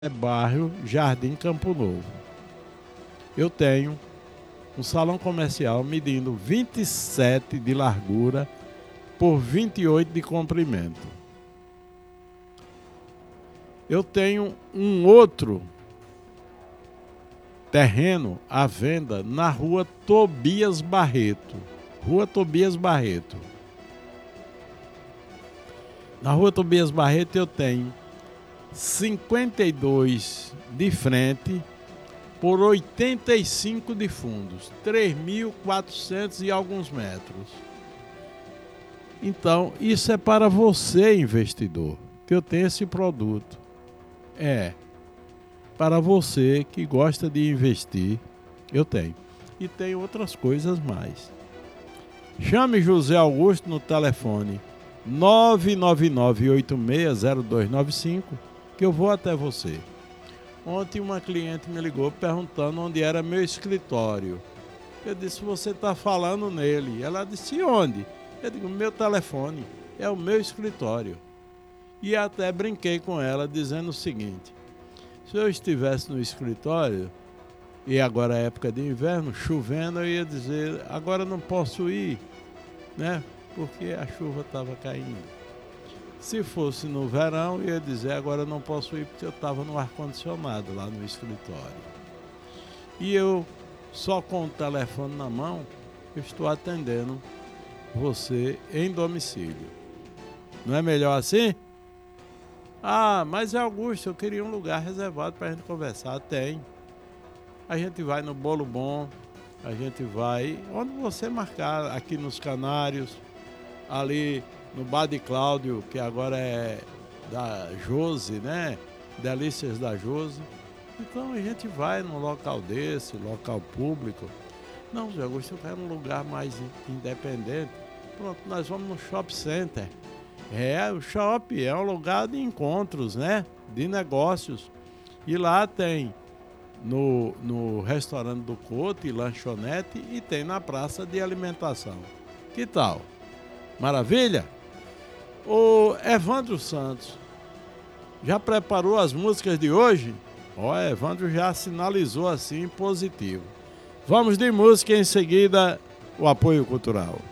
bairro Jardim Campo Novo. Eu tenho um salão comercial medindo 27 de largura por 28 de comprimento. Eu tenho um outro terreno à venda na rua Tobias Barreto. Rua Tobias Barreto. Na rua Tobias Barreto eu tenho 52 de frente por 85 de fundos, 3.400 e alguns metros. Então, isso é para você, investidor, que eu tenho esse produto. É para você que gosta de investir, eu tenho. E tem outras coisas mais. Chame José Augusto no telefone 999-860295 que eu vou até você. Ontem uma cliente me ligou perguntando onde era meu escritório. Eu disse, você está falando nele. Ela disse, onde? Eu digo, meu telefone é o meu escritório. E até brinquei com ela dizendo o seguinte, se eu estivesse no escritório, e agora é época de inverno, chovendo, eu ia dizer, agora não posso ir, né? Porque a chuva estava caindo. Se fosse no verão, eu ia dizer, agora não posso ir porque eu estava no ar-condicionado lá no escritório. E eu, só com o telefone na mão, eu estou atendendo você em domicílio. Não é melhor assim? Ah, mas Augusto, eu queria um lugar reservado para a gente conversar. Tem. A gente vai no Bolo Bom, a gente vai onde você marcar, aqui nos Canários, ali no Bar de Cláudio, que agora é da Jose, né? Delícias da Jose. Então a gente vai num local desse, local público. Não, Zé Augusto, eu quero um lugar mais independente. Pronto, nós vamos no Shopping Center. O shopping é um lugar de encontros, né? De negócios. E lá tem no restaurante do Couto, lanchonete, e tem na praça de alimentação. Que tal? Maravilha? O Evandro Santos já preparou as músicas de hoje? Evandro já sinalizou assim positivo. Vamos de música, em seguida o apoio cultural.